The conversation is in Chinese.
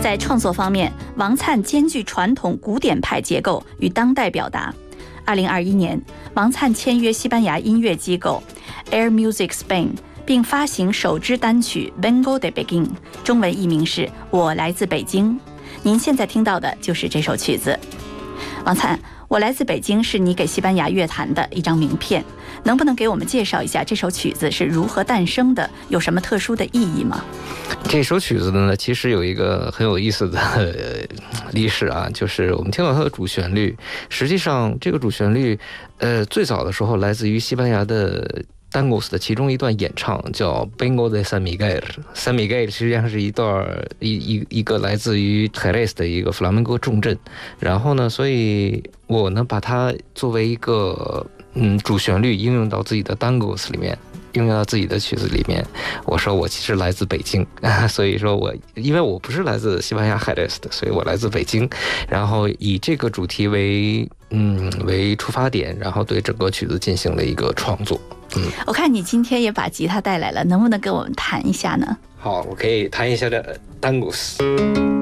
在创作方面，王粲兼具传统古典派结构与当代表达。2021年，王粲签约西班牙音乐机构 Air Music Spain， 并发行首支单曲 Vengo de Beijing， 中文译名是我来自北京。您现在听到的就是这首曲子。王粲，我来自北京是你给西班牙乐坛的一张名片，能不能给我们介绍一下这首曲子是如何诞生的，有什么特殊的意义吗？ 这首曲子呢，其实有一个很有意思的历史啊，就是我们听到它的主旋律，实际上这个主旋律，最早的时候来自于西班牙的Tangos 的其中一段演唱，叫 Vengo de San Miguel。San Miguel 实际上是一个来自于 Jerez 的一个弗拉门戈重镇。然后呢，所以我呢把它作为一个主旋律应用到自己的 Tangos 里面，应用到自己的曲子里面。我说我其实来自北京，所以说因为我不是来自西班牙 Jerez 的，所以我来自北京。然后以这个主题为出发点，然后对整个曲子进行了一个创作。 我看你今天也把吉他带来了，能不能跟我们弹一下呢？ 好，我可以弹一下的 Tangos。